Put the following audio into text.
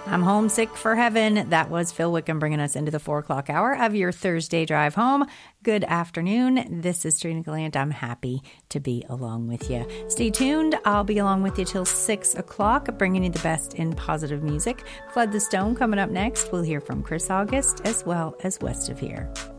I'm homesick for heaven. That was Phil Wickham bringing us into the 4 o'clock hour of your Thursday drive home. Good afternoon. This is Trina Gallant. I'm happy to be along with you. Stay tuned. I'll be along with you till 6 o'clock, bringing you the best in positive music. Flood the Stone coming up next. We'll hear from Chris August as well as West of Here.